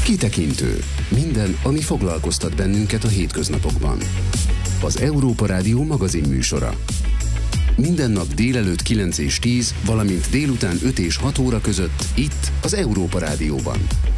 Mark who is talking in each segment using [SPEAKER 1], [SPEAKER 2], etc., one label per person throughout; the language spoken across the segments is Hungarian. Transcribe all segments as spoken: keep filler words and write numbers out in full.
[SPEAKER 1] Kitekintő. Minden, ami foglalkoztat bennünket a hétköznapokban. Az Európa Rádió magazinműsora. Minden nap délelőtt kilenc és tíz, valamint délután öt és hat óra között itt az Európa Rádióban.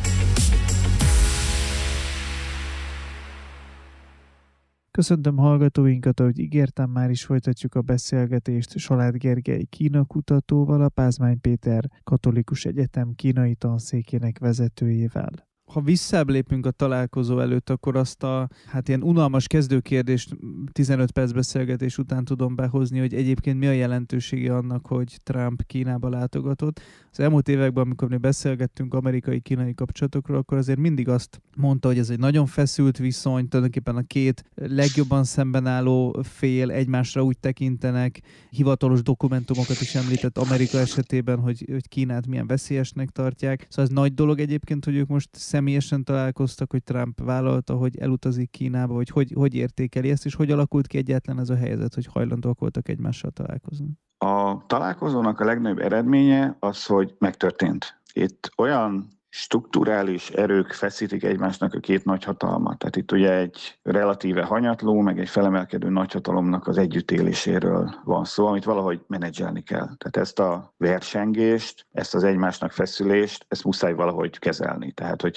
[SPEAKER 2] Köszöntöm hallgatóinkat, ahogy ígértem, már is folytatjuk a beszélgetést Salád Gergely Kína kutatóval, a Pázmány Péter Katolikus Egyetem kínai tanszékének vezetőjével. Ha visszább lépünk a találkozó előtt, akkor azt a hát ilyen unalmas kezdőkérdést tizenöt perc beszélgetés után tudom behozni, hogy egyébként mi a jelentősége annak, hogy Trump Kínába látogatott. Az elmúlt években, amikor mi beszélgettünk amerikai-kínai kapcsolatokról, akkor azért mindig azt mondta, hogy ez egy nagyon feszült viszony, tulajdonképpen a két legjobban szemben álló fél egymásra úgy tekintenek, hivatalos dokumentumokat is említett Amerika esetében, hogy, hogy Kínát milyen veszélyesnek tartják. Szóval ez nagy dolog egyébként, hogy ők most személyesen találkoztak, hogy Trump vállalta, hogy elutazik Kínába, vagy hogy, hogy értékeli ezt, és hogy alakult ki egyáltalán ez a helyzet, hogy hajlandóak voltak egymással találkozni?
[SPEAKER 3] A találkozónak a legnagyobb eredménye az, hogy megtörtént. Itt olyan strukturális erők feszítik egymásnak a két nagyhatalmat. Tehát itt ugye egy relatíve hanyatló, meg egy felemelkedő nagyhatalomnak az együttéléséről van szó, amit valahogy menedzselni kell. Tehát ezt a versengést, ezt az egymásnak feszülést, ezt muszáj valahogy kezelni. Tehát, hogy